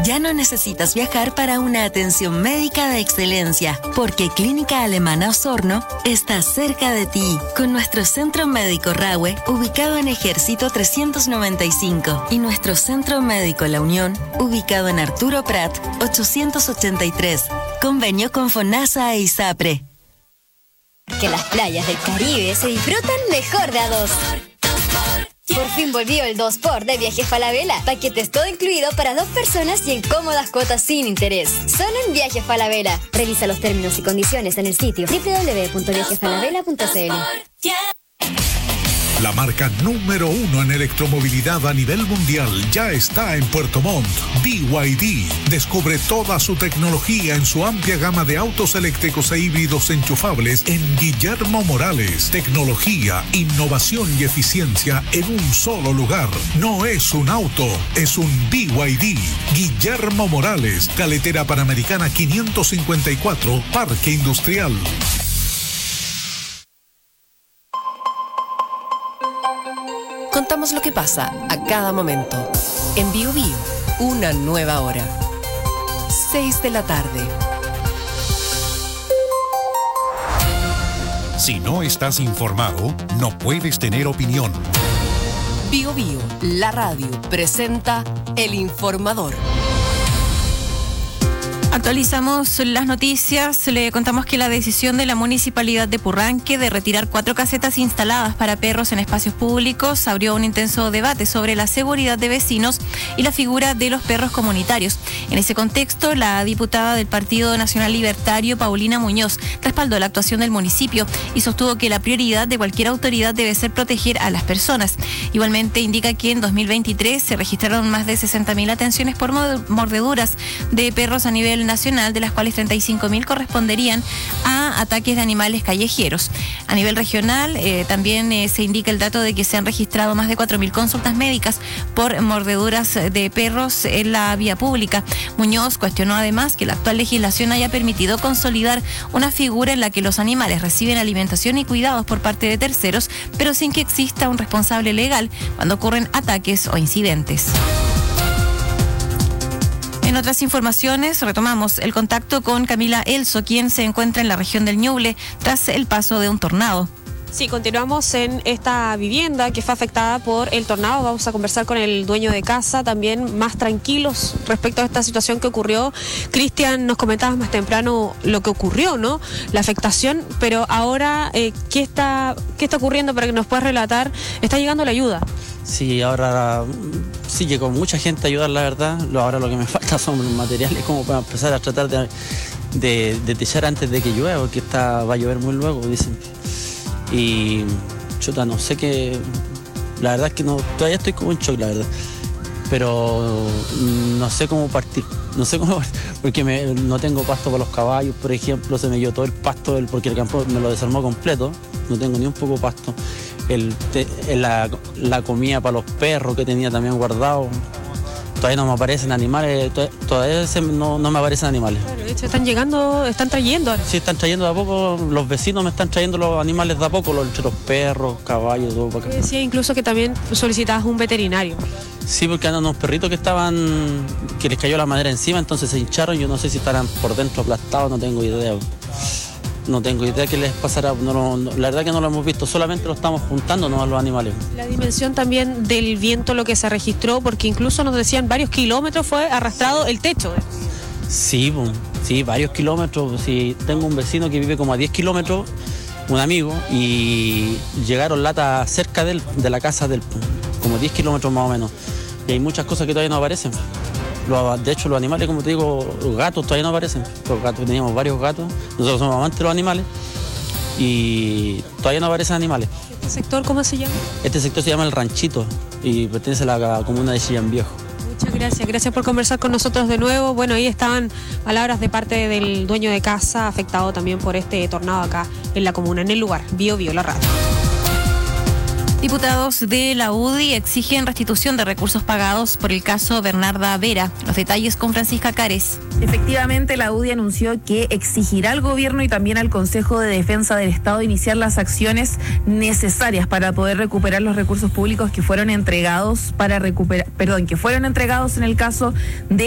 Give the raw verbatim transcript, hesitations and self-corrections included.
Ya no necesitas viajar para una atención médica de excelencia, porque Clínica Alemana Osorno está cerca de ti, con nuestro Centro Médico Rahue, ubicado en Ejército trescientos noventa y cinco, y nuestro Centro Médico La Unión, ubicado en Arturo Prat, ochocientos ochenta y tres. Convenio con FONASA e ISAPRE. Que las playas del Caribe se disfrutan mejor de a dos. Por fin volvió el dos por de Viajes Falabella. Paquetes todo incluido para dos personas y en cómodas cuotas sin interés. Solo en Viajes Falabella. Revisa los términos y condiciones en el sitio doble u doble u doble u punto viajes falabella punto c l. La marca número uno en electromovilidad a nivel mundial ya está en Puerto Montt. B Y D. Descubre toda su tecnología en su amplia gama de autos eléctricos e híbridos enchufables en Guillermo Morales. Tecnología, innovación y eficiencia en un solo lugar. No es un auto, es un B Y D. Guillermo Morales, Carretera Panamericana quinientos cincuenta y cuatro, Parque Industrial. Contamos lo que pasa a cada momento. En Bio Bio, una nueva hora. seis de la tarde. Si no estás informado, no puedes tener opinión. Bio Bio, la radio, presenta El Informador. Actualizamos las noticias. Le contamos que la decisión de la Municipalidad de Purranque de retirar cuatro casetas instaladas para perros en espacios públicos abrió un intenso debate sobre la seguridad de vecinos y la figura de los perros comunitarios. En ese contexto, la diputada del Partido Nacional Libertario, Paulina Muñoz, respaldó la actuación del municipio y sostuvo que la prioridad de cualquier autoridad debe ser proteger a las personas. Igualmente, indica que en dos mil veintitrés se registraron más de sesenta mil atenciones por mordeduras de perros a nivel nacional, de las cuales treinta y cinco mil corresponderían a ataques de animales callejeros. A nivel regional, eh, también eh, se indica el dato de que se han registrado más de cuatro mil consultas médicas por mordeduras de perros en la vía pública. Muñoz cuestionó además que la actual legislación haya permitido consolidar una figura en la que los animales reciben alimentación y cuidados por parte de terceros, pero sin que exista un responsable legal cuando ocurren ataques o incidentes. En otras informaciones, retomamos el contacto con Camila Elso, quien se encuentra en la región del Ñuble tras el paso de un tornado. Sí, continuamos en esta vivienda que fue afectada por el tornado. Vamos a conversar con el dueño de casa, también más tranquilos respecto a esta situación que ocurrió. Cristian, nos comentabas más temprano lo que ocurrió, ¿no? La afectación, pero ahora, eh, ¿qué está, qué está ocurriendo para que nos puedas relatar? ¿Está llegando la ayuda? Sí, ahora sí llegó mucha gente a ayudar, la verdad. Ahora lo que me falta son materiales como para empezar a tratar de, de, de techar antes de que llueva, porque está, va a llover muy luego, dicen. Y chuta, no sé qué, la verdad es que no, todavía estoy como en shock, la verdad. Pero no sé cómo partir, no sé cómo, porque me, no tengo pasto para los caballos, por ejemplo, se me dio todo el pasto, del, porque el campo me lo desarmó completo, no tengo ni un poco pasto. El, la, la comida para los perros que tenía también guardado, todavía no me aparecen animales, todavía no, no me aparecen animales. Claro, de hecho están llegando, están trayendo. Sí, están trayendo de a poco, los vecinos me están trayendo los animales de a poco, los, los perros, caballos, todo para acá. Decía incluso que también solicitabas un veterinario. Sí, porque andan unos perritos que estaban, que les cayó la madera encima, entonces se hincharon, yo no sé si estarán por dentro aplastados, no tengo idea. No tengo idea qué les pasará, no, no, la verdad que no lo hemos visto, solamente lo estamos juntando, no a los animales. La dimensión también del viento, lo que se registró, porque incluso nos decían varios kilómetros fue arrastrado el techo. Sí, sí, varios kilómetros, sí, tengo un vecino que vive como a diez kilómetros, un amigo, y llegaron latas cerca de, él, de la casa del como diez kilómetros más o menos, y hay muchas cosas que todavía no aparecen. De hecho, los animales, como te digo, los gatos todavía no aparecen. Los gatos, teníamos varios gatos. Nosotros somos amantes de los animales y todavía no aparecen animales. ¿Este sector cómo se llama? Este sector se llama El Ranchito y pertenece a la comuna de Chillán Viejo. Muchas gracias. Gracias por conversar con nosotros de nuevo. Bueno, ahí estaban palabras de parte del dueño de casa, afectado también por este tornado acá en la comuna, en el lugar. Bio Bio, la radio. Diputados de la U D I exigen restitución de recursos pagados por el caso Bernarda Vera. Los detalles con Francisca Cares. Efectivamente, la U D I anunció que exigirá al gobierno y también al Consejo de Defensa del Estado iniciar las acciones necesarias para poder recuperar los recursos públicos que fueron entregados para recuperar, perdón, que fueron entregados en el caso de